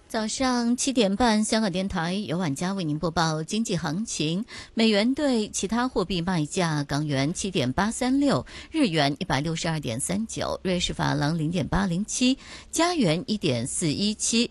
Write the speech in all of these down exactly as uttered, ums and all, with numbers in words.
早上七点半，香港电台由晚家为您播报经济行情。美元对其他货币卖价：港元七点八三六，日元一百六十二点三九，瑞士法郎零点八零七，加元一点四一七。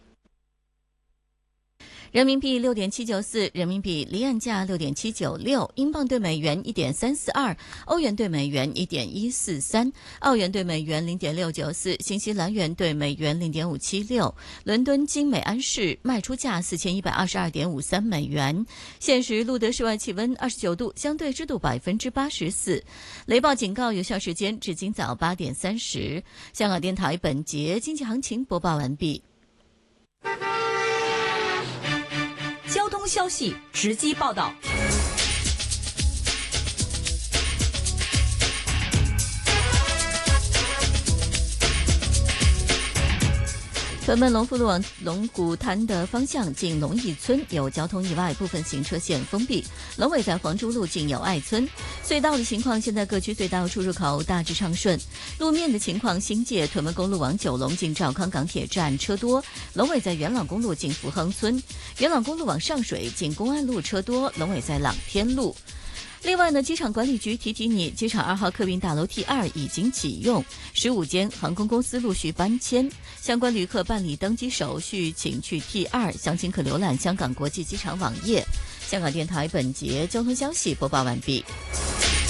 人民币六点七九四，人民币离岸价六点七九六，英镑对美元一点三四二，欧元对美元一点一四三，澳元对美元零点六九四，新西兰元对美元零点五七六。伦敦金美安士卖出价四千一百二十二点五三美元。现时录得室外气温二十九度，相对湿度百分之八十四。雷暴警告有效时间至今早八点三十。香港电台本节经济行情播报完毕。 交通消息直击报道。 屯门龙富路往龙鼓滩的方向进龙义村有交通意外，部分行车线封闭。龙尾在黄珠路进友爱村。隧道的情况，现在各区隧道出入口大致畅顺。路面的情况，新界屯门公路往九龙进兆康港铁站车多，龙尾在元朗公路进福亨村。元朗公路往上水进公安路车多，龙尾在朗天路。另外呢，机场管理局提提你，机场二号客运大楼 T 二 已经启用，十五间航空公司陆续搬迁，相关旅客办理登机手续，请去 T 二，详情可浏览香港国际机场网页。香港电台本节交通消息播报完毕。